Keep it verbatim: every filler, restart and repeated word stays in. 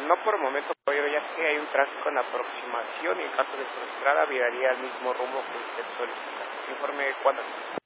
No por el momento, pero ya que hay un tráfico en aproximación y en caso de su entrada viraría al mismo rumbo que usted solicita. Informe cuándo.